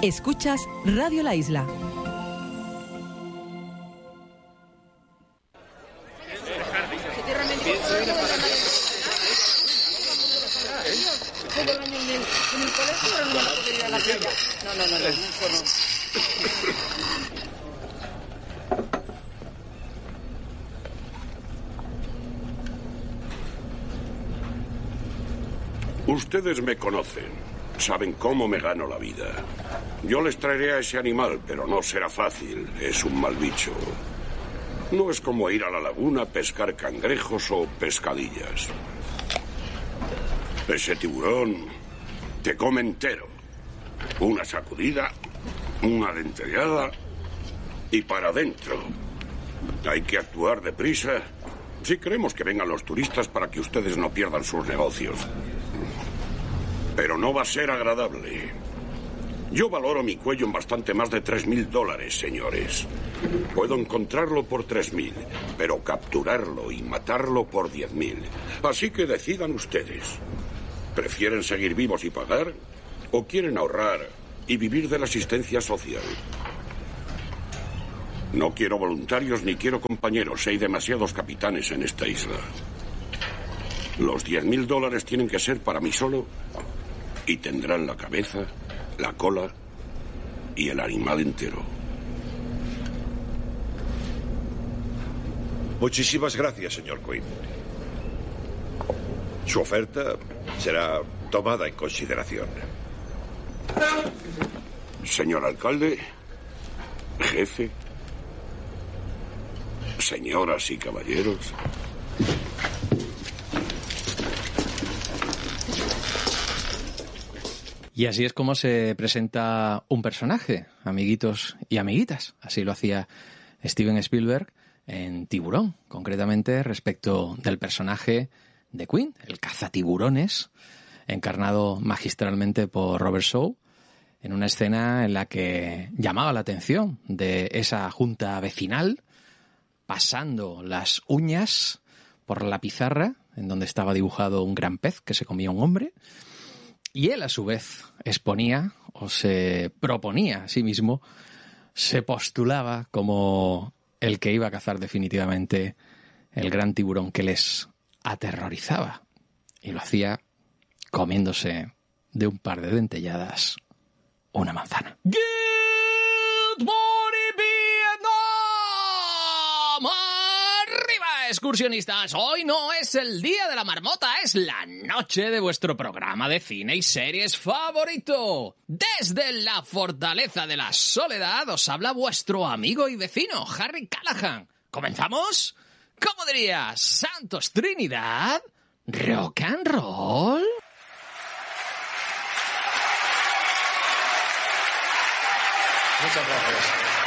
Escuchas Radio La Isla. Ustedes me conocen, saben cómo me gano la vida. Yo les traeré a ese animal, pero no será fácil, es un mal bicho. No es como ir a la laguna a pescar cangrejos o pescadillas. Ese tiburón te come entero. Una sacudida, una dentellada y para adentro. Hay que actuar deprisa si queremos que vengan los turistas para que ustedes no pierdan sus negocios. Pero no va a ser agradable. Yo valoro mi cuello en bastante más de $3.000, señores. Puedo encontrarlo por 3.000, pero capturarlo y matarlo por 10.000. Así que decidan ustedes. ¿Prefieren seguir vivos y pagar? ¿O quieren ahorrar y vivir de la asistencia social? No quiero voluntarios ni quiero compañeros. Hay demasiados capitanes en esta isla. Los $10.000 tienen que ser para mí solo y tendrán la cabeza, la cola y el animal entero. Muchísimas gracias, señor Quinn. Su oferta será tomada en consideración. Señor alcalde, jefe, señoras y caballeros. Y así es como se presenta un personaje, amiguitos y amiguitas. Así lo hacía Steven Spielberg en Tiburón, concretamente respecto del personaje de Quinn, el cazatiburones, encarnado magistralmente por Robert Shaw, en una escena en la que llamaba la atención de esa junta vecinal, pasando las uñas por la pizarra en donde estaba dibujado un gran pez que se comía un hombre. Y él, a su vez, exponía o se proponía a sí mismo, se postulaba como el que iba a cazar definitivamente el gran tiburón que les aterrorizaba. Y lo hacía comiéndose de un par de dentelladas una manzana. ¡Good morning, Vietnam! ¡Arriba, excursionistas! Hoy no es el día de la marmota, es la noche de vuestro programa de cine y series favorito. Desde la fortaleza de la soledad os habla vuestro amigo y vecino, Harry Callahan. ¿Comenzamos? ¿Cómo diría Santos Trinidad? ¿Rock and roll? Muchas gracias.